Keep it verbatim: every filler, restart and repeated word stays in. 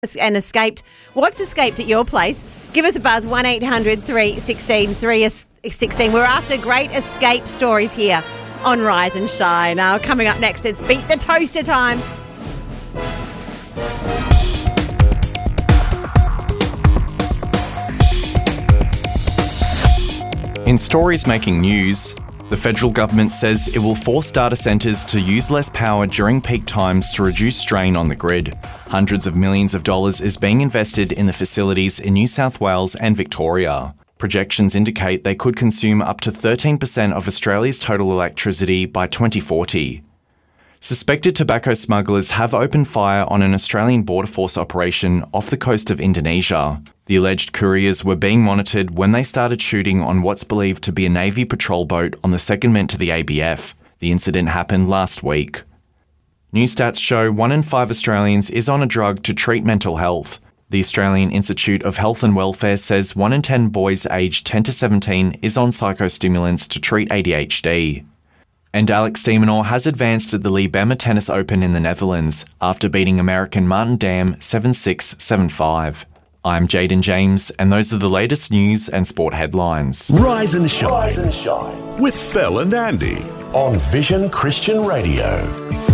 and escaped. What's escaped at your place? Give us a buzz, one eight hundred three one six three one six. We're after great escape stories here on Rise and Shine. Now, coming up next, it's Beat the Toaster time. In stories making news, the federal government says it will force data centres to use less power during peak times to reduce strain on the grid. Hundreds of millions of dollars is being invested in the facilities in New South Wales and Victoria. Projections indicate they could consume up to thirteen percent of Australia's total electricity by twenty forty. Suspected tobacco smugglers have opened fire on an Australian Border Force operation off the coast of Indonesia. The alleged couriers were being monitored when they started shooting on what's believed to be a Navy patrol boat on the secondment to the A B F. The incident happened last week. New stats show one in five Australians is on a drug to treat mental health. The Australian Institute of Health and Welfare says one in ten boys aged ten to seventeen is on psychostimulants to treat A D H D. And Alex de Minaur has advanced at the Libema Tennis Open in the Netherlands after beating American Martin Dam seven six, seven five. I'm Jaden James, and those are the latest news and sport headlines. Rise and Shine, Rise and Shine. With Fel and Andy on Vision Christian Radio.